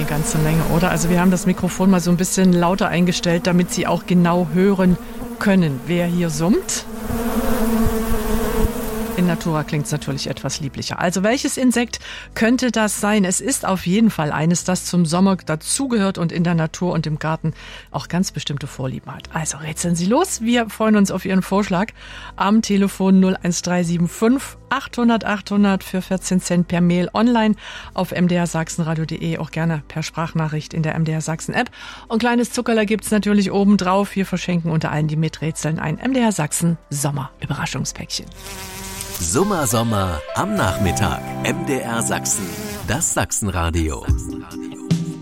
eine ganze Menge, oder? Also wir haben das Mikrofon mal so ein bisschen lauter eingestellt, damit Sie auch genau hören können, wer hier summt. In Natura klingt es natürlich etwas lieblicher. Also welches Insekt könnte das sein? Es ist auf jeden Fall eines, das zum Sommer dazugehört und in der Natur und im Garten auch ganz bestimmte Vorlieben hat. Also rätseln Sie los. Wir freuen uns auf Ihren Vorschlag am Telefon 01375 800 800 für 14 Cent per Mail online auf mdrsachsenradio.de, auch gerne per Sprachnachricht in der MDR Sachsen App. Und kleines Zuckerler gibt's natürlich oben drauf. Wir verschenken unter allen, die miträtseln, ein MDR Sachsen Sommer Überraschungspäckchen. Sommer am Nachmittag. MDR Sachsen. Das Sachsenradio.